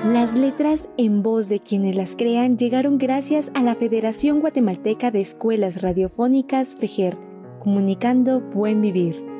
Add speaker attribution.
Speaker 1: Las letras en voz de quienes las crean llegaron gracias a la Federación Guatemalteca de Escuelas Radiofónicas FEGER, comunicando buen vivir.